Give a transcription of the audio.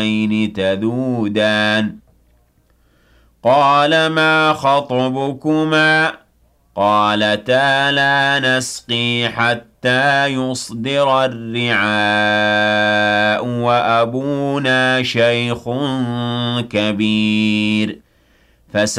تذودان قال ما خطبكما قالتا لا نسقي حتى يصدر الرعاء وأبونا شيخ كبير